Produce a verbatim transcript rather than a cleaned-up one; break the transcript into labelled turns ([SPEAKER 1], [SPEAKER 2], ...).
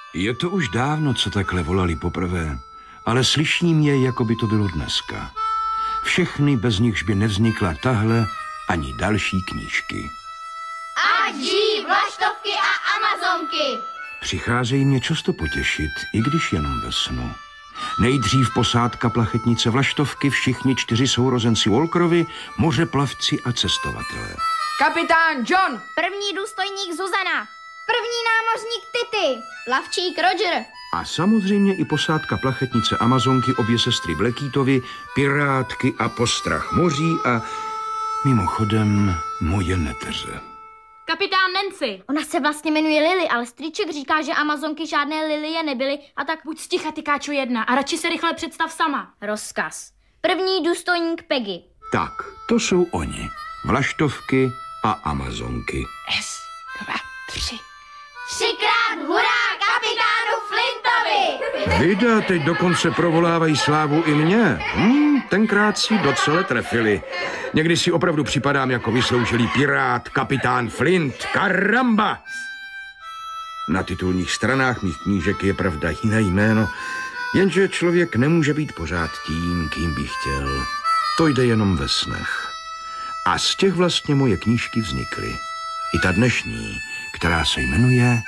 [SPEAKER 1] Je to už dávno, co takhle volali poprvé, ale slyším je, jako by to bylo dneska. Všechny, bez nichž by nevznikla tahle ani další knížky.
[SPEAKER 2] Ať žijí vlaštovky a amazonky!
[SPEAKER 1] Přicházejí mě často potěšit, i když jenom ve snu. Nejdřív posádka plachetnice Vlaštovky, všichni čtyři sourozenci Walkerovi, mořeplavci a cestovatelé.
[SPEAKER 3] Kapitán John!
[SPEAKER 2] První důstojník Zuzana! První námořník Tity! Plavčík Roger!
[SPEAKER 1] A samozřejmě i posádka plachetnice Amazonky, obě sestry Blackettovy, pirátky a postrach moří a mimochodem moje neteře.
[SPEAKER 4] Kapitán Nancy.
[SPEAKER 2] Ona se vlastně jmenuje Lily, ale strýček říká, že Amazonky žádné Lilie nebyly a tak
[SPEAKER 4] Buď sticha, ty káčo jedna, a radši se rychle představ sama.
[SPEAKER 2] rozkaz. První důstojník Peggy.
[SPEAKER 1] Tak, to jsou oni. Vlaštovky a Amazonky.
[SPEAKER 3] S, dva, tři.
[SPEAKER 2] Třikrát hurá kapitánu Flintovi!
[SPEAKER 1] Vida, teď dokonce provolávají slávu i mě. Hmm, tenkrát si docela trefili. Někdy si opravdu připadám jako vysloužilý pirát, kapitán Flint. Karamba! Na titulních stranách mých knížek je pravda jiné jméno, jenže člověk nemůže být pořád tím, kým by chtěl. To jde jenom ve snech. A z těch vlastně moje knížky vznikly. I ta dnešní, která se jmenuje